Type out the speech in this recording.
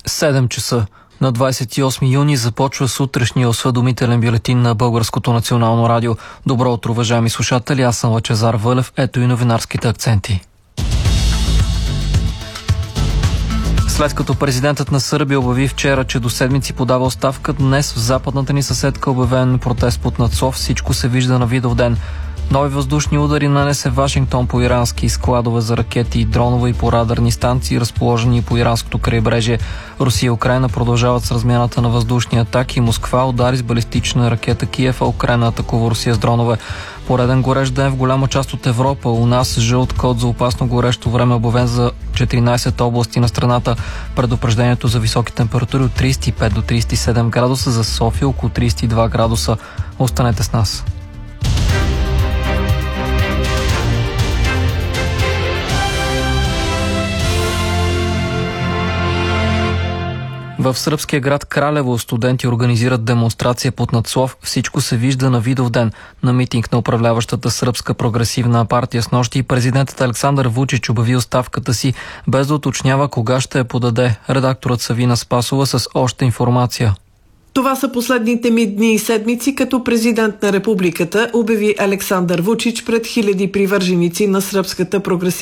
7 часа. На 28 юни започва сутрешния осведомителен бюлетин на Българското национално радио. Добро утро, уважаеми слушатели, аз съм Лъчезар Вълев. Ето и новинарските акценти. След като президентът на Сърбия обяви вчера, че до седмици подава оставка, днес в западната ни съседка обявен протест под надслов "Всичко се вижда на Видовден". Нови въздушни удари нанесе Вашингтон по ирански складове за ракети и дронове и по радарни станции, разположени по иранското крайбрежие. Русия и Украйна продължават с размяната на въздушни атаки. Москва удари с балистична ракета Киев, а Украйна атакува Русия с дронове. Пореден горещ ден в голяма част от Европа. У нас жълт код за опасно горещо време е обявен за 14 области на страната. Предупреждението за високи температури от 35 до 37 градуса, за София около 32 градуса. Останете с нас. В сръбския град Кралево студенти организират демонстрация под надслов "Всичко се вижда на Видовден". На митинг на управляващата сръбска прогресивна партия снощи президентът Александър Вучич обяви оставката си, без да уточнява кога ще я подаде. Редакторът Савина Спасова с още информация. Това са последните ми дни и седмици като президент на републиката, обяви Александър Вучич пред хиляди привърженици на сръбската прогресивна